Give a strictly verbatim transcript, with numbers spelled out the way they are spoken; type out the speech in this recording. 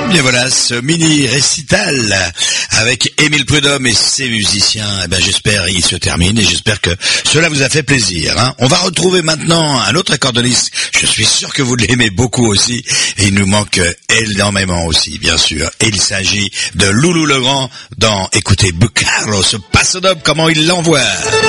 Bien voilà, ce mini récital avec Émile Prudhomme et ses musiciens, eh ben j'espère il se termine et j'espère que cela vous a fait plaisir. Hein. On va retrouver maintenant un autre accordoniste, je suis sûr que vous l'aimez beaucoup aussi, et il nous manque énormément aussi, bien sûr. Et il s'agit de Loulou Legrand dans, écoutez, Bucaro, ce passo doble, comment il l'envoie.